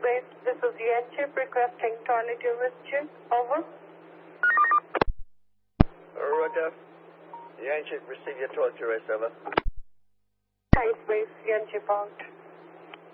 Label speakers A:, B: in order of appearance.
A: Base. This is Yanchip requesting toilet usage. Over.
B: Roger. Yanchip, receive your toilet arrest, over.
A: Ice Base, Yanchip out.